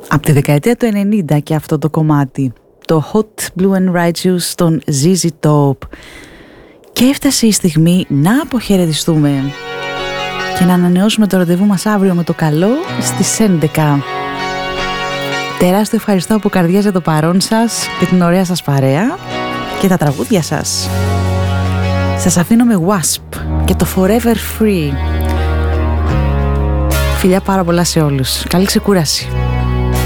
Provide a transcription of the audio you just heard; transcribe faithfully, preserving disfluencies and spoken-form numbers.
Από τη δεκαετία του ενενήντα και αυτό το κομμάτι, το Hot Blue and Righteous των ζι ζι Top. Και έφτασε η στιγμή να αποχαιρετιστούμε και να ανανεώσουμε το ραντεβού μας αύριο με το καλό στις έντεκα. Τεράστιο ευχαριστώ από καρδιάς για το παρόν σας και την ωραία σας παρέα και τα τραγούδια σας. Σας αφήνω με Wasp και το Forever Free. Φιλιά πάρα πολλά σε όλους. Καλή ξεκούραση.